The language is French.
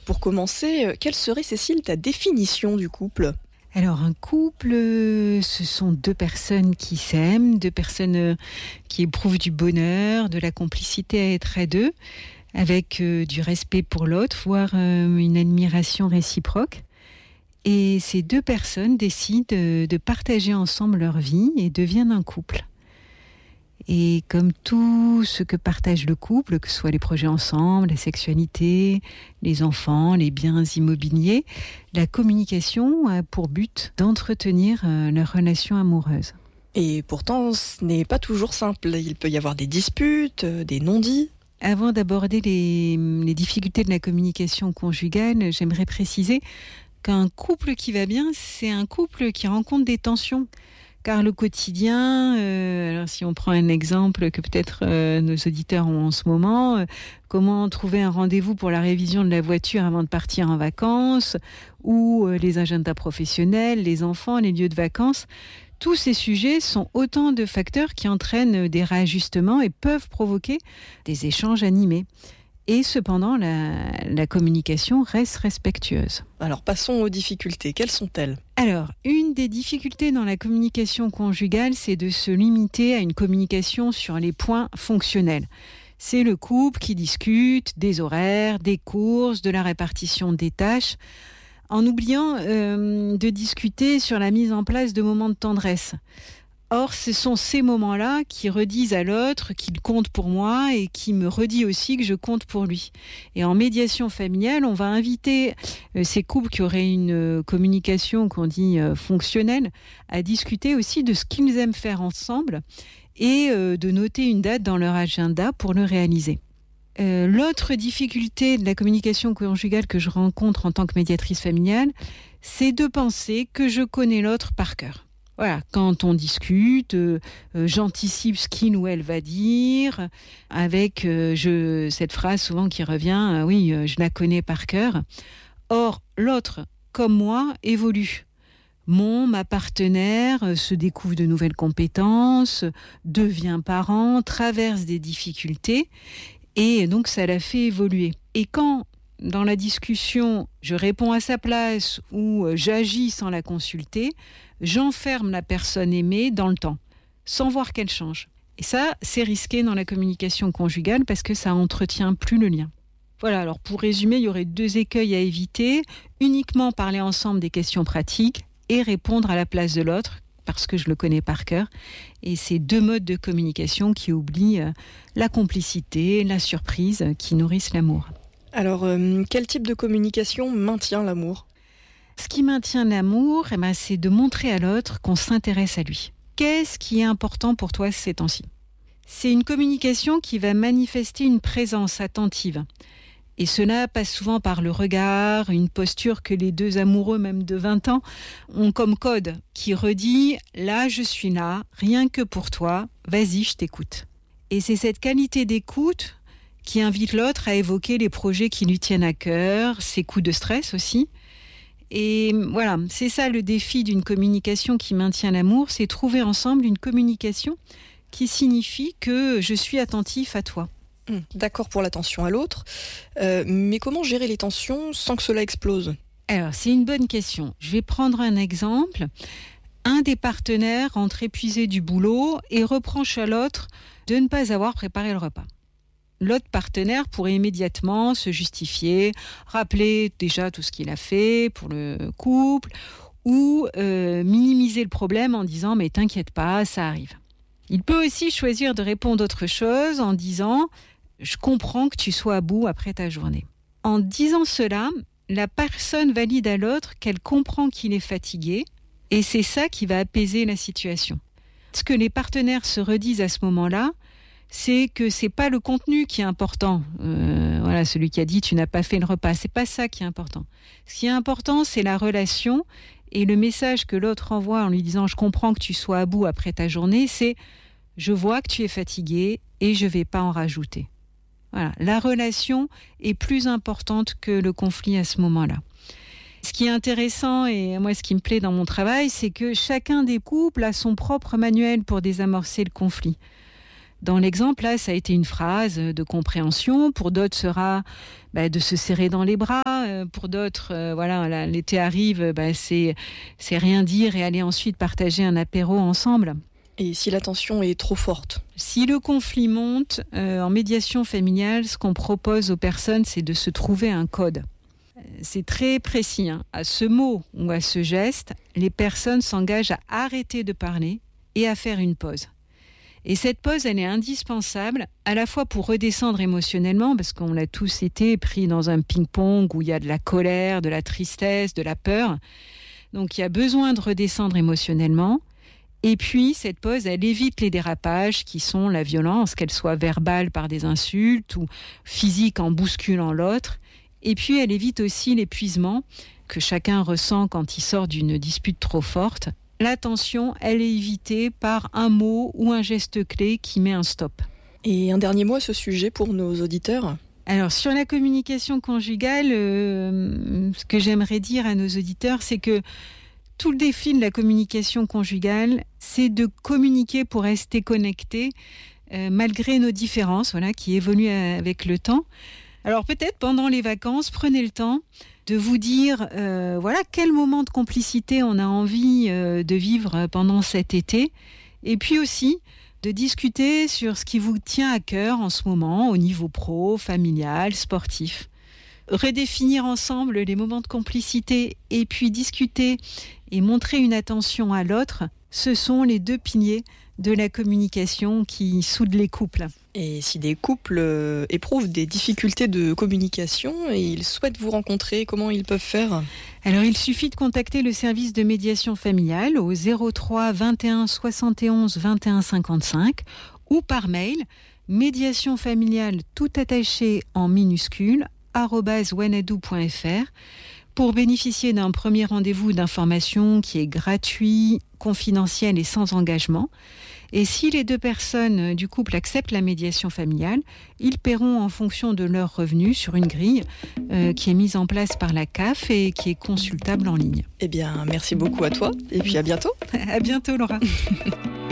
Pour commencer, quelle serait, Cécile, ta définition du couple ? Alors un couple, ce sont deux personnes qui s'aiment, deux personnes qui éprouvent du bonheur, de la complicité à être à deux, avec du respect pour l'autre, voire une admiration réciproque. Et ces deux personnes décident de partager ensemble leur vie et deviennent un couple. Et comme tout ce que partage le couple, que ce soit les projets ensemble, la sexualité, les enfants, les biens immobiliers, la communication a pour but d'entretenir leur relation amoureuse. Et pourtant, ce n'est pas toujours simple. Il peut y avoir des disputes, des non-dits. Avant d'aborder les difficultés de la communication conjugale, j'aimerais préciser qu'un couple qui va bien, c'est un couple qui rencontre des tensions. Car le quotidien, alors si on prend un exemple que peut-être nos auditeurs ont en ce moment, comment trouver un rendez-vous pour la révision de la voiture avant de partir en vacances, ou les agendas professionnels, les enfants, les lieux de vacances, tous ces sujets sont autant de facteurs qui entraînent des réajustements et peuvent provoquer des échanges animés. Et cependant, la communication reste respectueuse. Alors passons aux difficultés. Quelles sont-elles ? Alors, une des difficultés dans la communication conjugale, c'est de se limiter à une communication sur les points fonctionnels. C'est le couple qui discute des horaires, des courses, de la répartition des tâches, en oubliant de discuter sur la mise en place de moments de tendresse. Or, ce sont ces moments-là qui redisent à l'autre qu'il compte pour moi et qui me redit aussi que je compte pour lui. Et en médiation familiale, on va inviter ces couples qui auraient une communication qu'on dit fonctionnelle à discuter aussi de ce qu'ils aiment faire ensemble et de noter une date dans leur agenda pour le réaliser. L'autre difficulté de la communication conjugale que je rencontre en tant que médiatrice familiale, c'est de penser que je connais l'autre par cœur. Voilà, quand on discute, j'anticipe ce qu'il ou elle va dire, avec cette phrase souvent qui revient, oui, je la connais par cœur. Or, l'autre, comme moi, évolue. Ma partenaire se découvre de nouvelles compétences, devient parent, traverse des difficultés, et donc ça la fait évoluer. Et quand dans la discussion, je réponds à sa place ou j'agis sans la consulter, j'enferme la personne aimée dans le temps, sans voir qu'elle change. Et ça, c'est risqué dans la communication conjugale parce que ça entretient plus le lien. Voilà, alors pour résumer, il y aurait 2 écueils à éviter. Uniquement parler ensemble des questions pratiques et répondre à la place de l'autre, parce que je le connais par cœur. Et c'est 2 modes de communication qui oublient la complicité, la surprise, qui nourrissent l'amour. Alors, quel type de communication maintient l'amour ? Ce qui maintient l'amour, c'est de montrer à l'autre qu'on s'intéresse à lui. Qu'est-ce qui est important pour toi ces temps-ci ? C'est une communication qui va manifester une présence attentive. Et cela passe souvent par le regard, une posture que les 2 amoureux, même de 20 ans, ont comme code, qui redit « là, je suis là, rien que pour toi, vas-y, je t'écoute ». Et c'est cette qualité d'écoute qui invite l'autre à évoquer les projets qui lui tiennent à cœur, ses coups de stress aussi. Et voilà, c'est ça le défi d'une communication qui maintient l'amour, c'est trouver ensemble une communication qui signifie que je suis attentif à toi. D'accord pour l'attention à l'autre, mais comment gérer les tensions sans que cela explose ? Alors, c'est une bonne question. Je vais prendre un exemple. Un des partenaires rentre épuisé du boulot et reproche à l'autre de ne pas avoir préparé le repas. L'autre partenaire pourrait immédiatement se justifier, rappeler déjà tout ce qu'il a fait pour le couple ou minimiser le problème en disant « mais t'inquiète pas, ça arrive ». Il peut aussi choisir de répondre autre chose en disant « je comprends que tu sois à bout après ta journée ». En disant cela, la personne valide à l'autre qu'elle comprend qu'il est fatigué et c'est ça qui va apaiser la situation. Ce que les partenaires se redisent à ce moment-là, c'est que c'est pas le contenu qui est important. Voilà, celui qui a dit tu n'as pas fait le repas, c'est pas ça qui est important. Ce qui est important, c'est la relation et le message que l'autre envoie en lui disant je comprends que tu sois à bout après ta journée, c'est je vois que tu es fatigué et je vais pas en rajouter. Voilà, la relation est plus importante que le conflit à ce moment-là. Ce qui est intéressant et moi ce qui me plaît dans mon travail, c'est que chacun des couples a son propre manuel pour désamorcer le conflit. Dans l'exemple, là, ça a été une phrase de compréhension. Pour d'autres, sera de se serrer dans les bras. Pour d'autres, là, l'été arrive, c'est rien dire et aller ensuite partager un apéro ensemble. Et si la tension est trop forte? Si le conflit monte, en médiation familiale, ce qu'on propose aux personnes, c'est de se trouver un code. C'est très précis. À ce mot ou à ce geste, les personnes s'engagent à arrêter de parler et à faire une pause. Et cette pause, elle est indispensable à la fois pour redescendre émotionnellement, parce qu'on l'a tous été pris dans un ping-pong où il y a de la colère, de la tristesse, de la peur. Donc il y a besoin de redescendre émotionnellement. Et puis, cette pause, elle évite les dérapages qui sont la violence, qu'elle soit verbale par des insultes ou physique en bousculant l'autre. Et puis, elle évite aussi l'épuisement que chacun ressent quand il sort d'une dispute trop forte. La tension, elle est évitée par un mot ou un geste clé qui met un stop. Et un dernier mot à ce sujet pour nos auditeurs? Alors, sur la communication conjugale, ce que j'aimerais dire à nos auditeurs, c'est que tout le défi de la communication conjugale, c'est de communiquer pour rester connecté malgré nos différences, qui évoluent avec le temps. Alors peut-être pendant les vacances, prenez le temps de vous dire quel moment de complicité on a envie de vivre pendant cet été. Et puis aussi de discuter sur ce qui vous tient à cœur en ce moment au niveau pro, familial, sportif. Redéfinir ensemble les moments de complicité et puis discuter et montrer une attention à l'autre, ce sont les deux piliers de la communication qui soudent les couples. Et si des couples éprouvent des difficultés de communication et ils souhaitent vous rencontrer, comment ils peuvent faire? Alors, il suffit de contacter le service de médiation familiale au 03 21 71 21 55 ou par mail médiationfamiliale tout attaché en minuscule @wanadoo.fr pour bénéficier d'un premier rendez-vous d'information qui est gratuit, confidentiel et sans engagement. Et si les deux personnes du couple acceptent la médiation familiale, ils paieront en fonction de leurs revenus sur une grille qui est mise en place par la CAF et qui est consultable en ligne. Eh bien, merci beaucoup à toi et puis à bientôt. À bientôt, Laura.